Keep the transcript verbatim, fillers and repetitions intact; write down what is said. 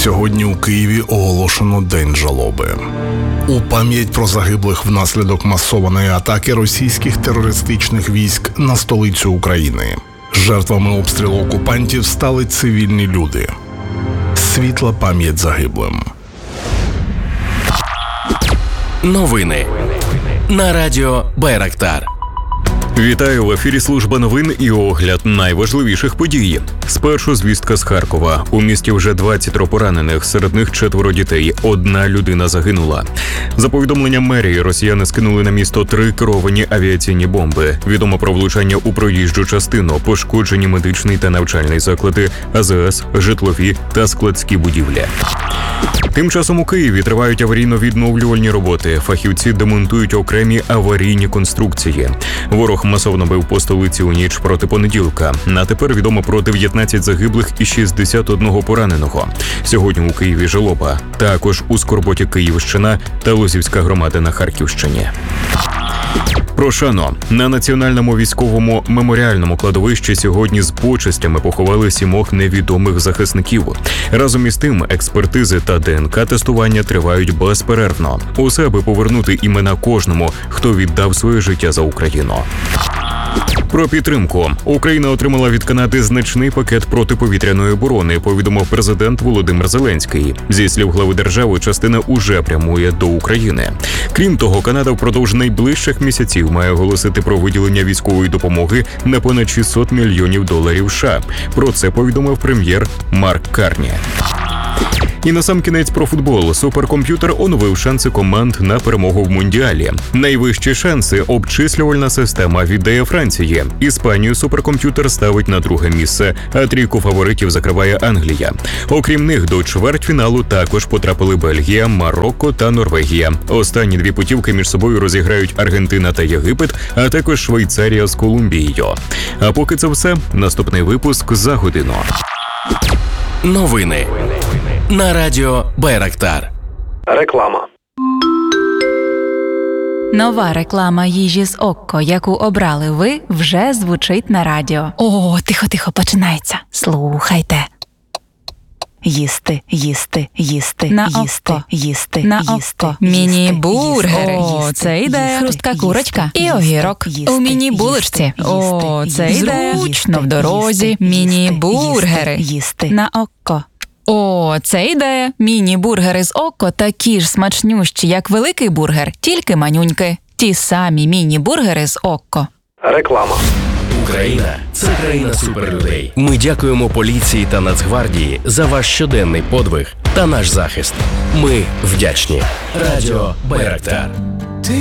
Сьогодні у Києві оголошено День жалоби. У пам'ять про загиблих внаслідок масованої атаки російських терористичних військ на столицю України. Жертвами обстрілу окупантів стали цивільні люди. Світла пам'ять загиблим. Новини на радіо Байрактар. Вітаю, в ефірі служба новин і огляд найважливіших подій. Спершу звістка з Харкова. У місті вже двадцять поранених, серед них четверо дітей. Одна людина загинула. За повідомленням мерії, росіяни скинули на місто три керовані авіаційні бомби. Відомо про влучання у проїжджу частину, пошкоджені медичний та навчальний заклади, А З С, житлові та складські будівлі. Тим часом у Києві тривають аварійно-відновлювальні роботи. Фахівці демонтують окремі аварійні конструкції. Ворог масовно бив по столиці у ніч проти понеділка. На тепер відомо про дев'ятнадцять загиблих і шістдесят один пораненого. Сьогодні у Києві жалоба. Також у скорботі Київщина та Лозівська громада на Харківщині. Прошано. На Національному військовому меморіальному кладовищі сьогодні з почестями поховали сімох невідомих захисників. Разом із тим, експертизи та Д Н К-тестування тривають безперервно. Усе, аби повернути імена кожному, хто віддав своє життя за Україну. Про підтримку. Україна отримала від Канади значний пакет протиповітряної оборони, повідомив президент Володимир Зеленський. Зі слів глави держави, частина уже прямує до України. Крім того, Канада впродовж найближчих місяців має оголосити про виділення військової допомоги на понад шістсот мільйонів доларів США. Про це повідомив прем'єр Марк Карні. І насамкінець про футбол. Суперкомп'ютер оновив шанси команд на перемогу в Мундіалі. Найвищі шанси обчислювальна система віддає Франції. Іспанію суперкомп'ютер ставить на друге місце, а трійку фаворитів закриває Англія. Окрім них, до чвертьфіналу також потрапили Бельгія, Марокко та Норвегія. Останні дві путівки між собою розіграють Аргентина та Єгипет, а також Швейцарія з Колумбією. А поки це все, наступний випуск за годину. Новини на радіо Байрактар. Реклама. Нова реклама їжі з Окко, яку обрали ви, вже звучить на радіо. О, тихо-тихо, починається. Слухайте. Їсти, їсти, їсти, на їсти, око. їсти, на їсти, око. Міні-бургери. О, це ідея. Хрустка курочка і огірок. Їсти, у міні-булочці. О, це ідея. Зручно в дорозі. Міні-бургери. Їсти на око. О, це ідея. Міні-бургери з Окко такі ж смачнющі, як великий бургер, тільки манюньки. Ті самі міні-бургери з Окко. Реклама. Україна – це країна суперлюдей. Ми дякуємо поліції та Нацгвардії за ваш щоденний подвиг та наш захист. Ми вдячні. Радіо Байрактар.